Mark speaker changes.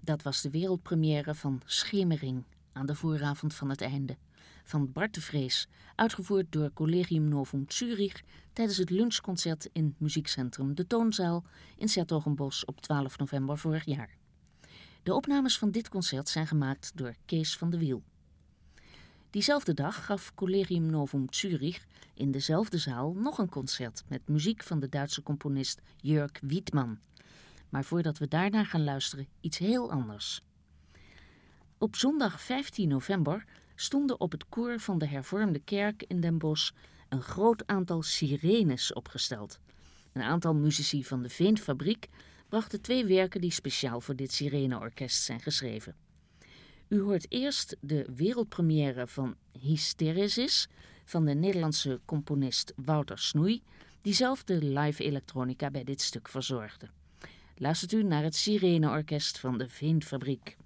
Speaker 1: Dat was de wereldpremière van Schemering aan de vooravond van het einde. Van Bart de Vrees, uitgevoerd door Collegium Novum Zurich tijdens het lunchconcert in muziekcentrum De Toonzaal in 's-Hertogenbosch op 12 november vorig jaar. De opnames van dit concert zijn gemaakt door Kees van de Wiel. Diezelfde dag gaf Collegium Novum Zurich in dezelfde zaal nog een concert met muziek van de Duitse componist Jörg Wiedmann. Maar voordat we daarnaar gaan luisteren, iets heel anders. Op zondag 15 november stonden op het koor van de Hervormde Kerk in Den Bosch een groot aantal sirenes opgesteld. Een aantal muzici van de Veenfabriek brachten 2 werken die speciaal voor dit sireneorkest zijn geschreven. U hoort eerst de wereldpremière van Hysteresis van de Nederlandse componist Wouter Snoei, die zelf de live elektronica bij dit stuk verzorgde. Luistert u naar het sireneorkest van de Veenfabriek.